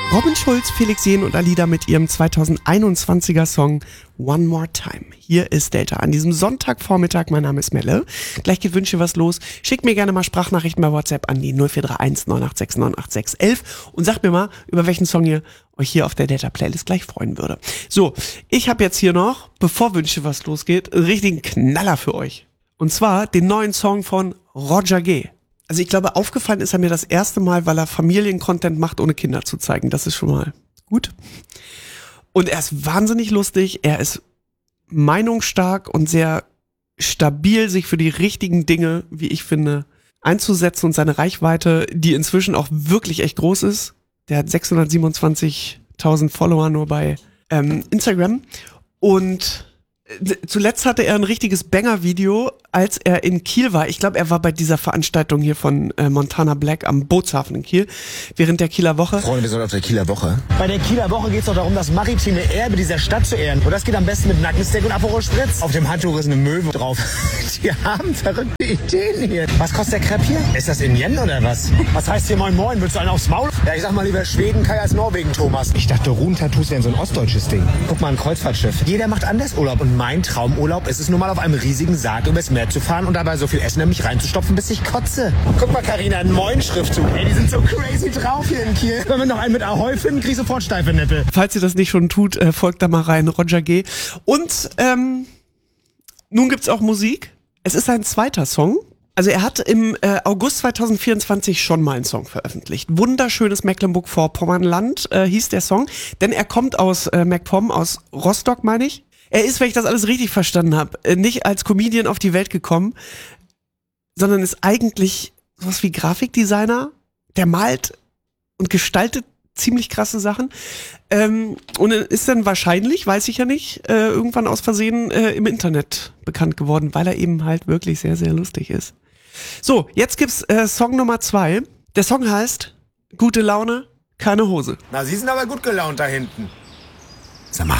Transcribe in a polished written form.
Robin Schulz, Felix Jähn und Alida mit ihrem 2021er Song One More Time. Hier ist Delta an diesem Sonntagvormittag. Mein Name ist Melle. Gleich geht Wünsche was los. Schickt mir gerne mal Sprachnachrichten bei WhatsApp an die 0431 986 986 11 und sagt mir mal, über welchen Song ihr euch hier auf der Delta-Playlist gleich freuen würde. So, ich habe jetzt hier noch, bevor Wünsche was losgeht, einen richtigen Knaller für euch. Und zwar den neuen Song von Roger G. Also ich glaube, aufgefallen ist er mir das erste Mal, weil er Familiencontent macht, ohne Kinder zu zeigen. Das ist schon mal gut. Und er ist wahnsinnig lustig. Er ist meinungsstark und sehr stabil, sich für die richtigen Dinge, wie ich finde, einzusetzen. Und seine Reichweite, die inzwischen auch wirklich echt groß ist. Der hat 627.000 Follower nur bei Instagram. Und zuletzt hatte er ein richtiges Banger-Video, als er in Kiel war. Ich glaube, er war bei dieser Veranstaltung hier von Montana Black am Bootshafen in Kiel, während der Kieler Woche. Freunde, wir sind auf der Kieler Woche. Bei der Kieler Woche geht es doch darum, das maritime Erbe dieser Stadt zu ehren. Und das geht am besten mit Nackensteak und Aperol Spritz. Auf dem Handtuch ist eine Möwe drauf. Die haben verrückte Ideen hier. Was kostet der Crepe hier? Ist das in Yen oder was? Was heißt hier Moin Moin? Willst du einen aufs Maul? Ja, ich sag mal lieber Schweden, Kai als Norwegen, Thomas. Ich dachte, Rune-Tattoos wären so ein ostdeutsches Ding. Guck mal, ein Kreuzfahrtschiff. Jeder macht anders Urlaub. Und mein Traumurlaub ist es nun mal auf einem riesigen Sarg übers Meer zu fahren und dabei so viel Essen in mich reinzustopfen, bis ich kotze. Guck mal, Carina, ein Moin-Schriftzug. Ey, die sind so crazy drauf hier in Kiel. Wenn wir noch einen mit Ahoi finden, krieg ich sofort steife Nippel. Falls ihr das nicht schon tut, folgt da mal rein, Roger G. Und nun gibt's auch Musik. Es ist sein zweiter Song. Also er hat im August 2024 schon mal einen Song veröffentlicht. Wunderschönes Mecklenburg-Vorpommernland hieß der Song. Denn er kommt aus MacPom, aus Rostock, meine ich. Er ist, wenn ich das alles richtig verstanden habe, nicht als Comedian auf die Welt gekommen, sondern ist eigentlich sowas wie Grafikdesigner. Der malt und gestaltet ziemlich krasse Sachen. Und ist dann wahrscheinlich, weiß ich ja nicht, irgendwann aus Versehen im Internet bekannt geworden, weil er eben halt wirklich sehr, sehr lustig ist. So, jetzt gibt's Song Nummer 2. Der Song heißt Gute Laune, keine Hose. Na, Sie sind aber gut gelaunt da hinten. Sag mal,